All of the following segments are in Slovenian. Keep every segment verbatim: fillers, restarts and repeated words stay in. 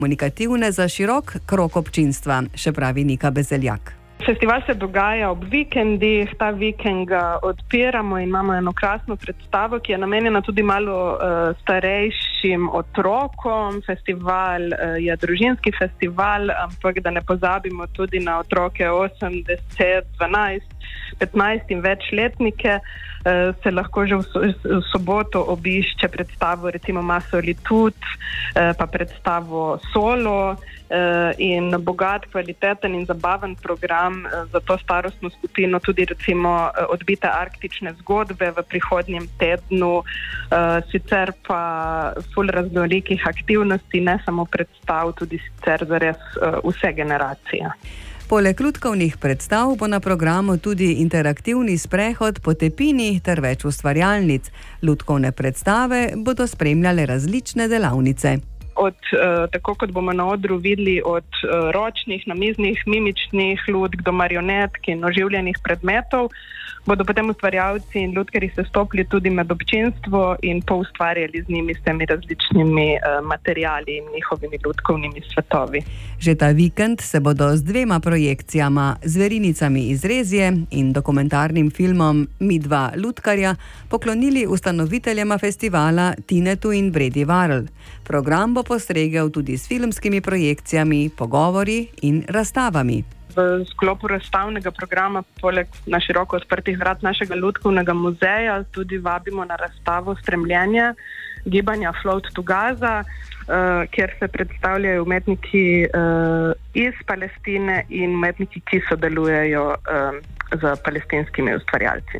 komunikativne za širok krog občinstva, še pravi Nika Bezeljak. Festival se dogaja ob vikendih, ta vikend ga odpiramo in imamo eno krasno predstavo, ki je namenjena tudi malo uh, starejšim otrokom. Festival uh, je družinski festival, ampak da ne pozabimo tudi na otroke osem, deset, dvanajst, petnajst in večletnike. Uh, se lahko že v, so, v soboto obišče predstavo recimo Masolitude, uh, pa predstavo Solo uh, in bogat, kvaliteten in zabaven program uh, za to starostno skupino, tudi recimo uh, odbite arktične zgodbe v prihodnjem tednu, uh, sicer pa ful raznolikih aktivnosti, ne samo predstav, tudi sicer za res uh, vse generacije. Poleg lutkovnih predstav bo na programu tudi interaktivni sprehod po Tepini ter več ustvarjalnic. Lutkovne predstave bodo spremljale različne delavnice. Od, uh, tako kot bomo na odru videli, od uh, ročnih, namiznih, mimičnih lutk do marionetk in oživljenih predmetov, bodo potem ustvarjalci in lutkarji se stopili tudi med občinstvo in poustvarjali z njimi s temi različnimi uh, materiali in njihovimi lutkovnimi svetovi. Že ta vikend se bodo z dvema projekcijama, Zverinicami iz Rezije in dokumentarnim filmom Mi dva lutkarja, poklonili ustanoviteljema festivala Tinetu in Bredi Varl. Program bo postregel tudi s filmskimi projekcijami, pogovori in razstavami. V sklopu razstavnega programa, poleg na široko odprtih vrat našega lutkovnega muzeja, tudi vabimo na razstavo Stremljenje gibanja Float to Gaza, uh, kjer se predstavljajo umetniki uh, iz Palestine in umetniki, ki sodelujejo uh, z palestinskimi ustvarjalci.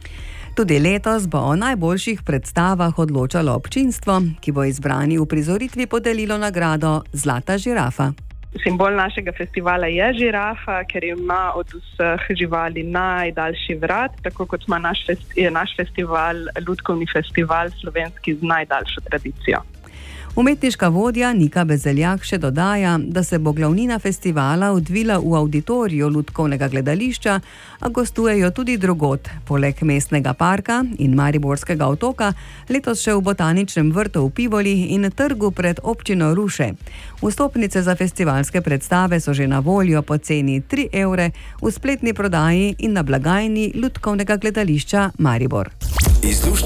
Tudi letos bo o najboljših predstavah odločalo občinstvo, ki bo izbrani v prizoritvi podelilo nagrado Zlata žirafa. Simbol našega festivala je žirafa, ker ima od vseh živali najdaljši vrat, tako kot ima naš, festi- je naš festival, lutkovni festival slovenski z najdaljšo tradicijo. Umetniška vodja Nika Bezeljak še dodaja, da se bo glavnina festivala odvila v avditoriju Lutkovnega gledališča, a gostujejo tudi drugod, poleg mestnega parka in Mariborskega otoka, letos še v Botaničnem vrtu v Pivoli in trgu pred občino Ruše. Vstopnice za festivalske predstave so že na voljo po ceni tri evre v spletni prodaji in na blagajni Lutkovnega gledališča Maribor.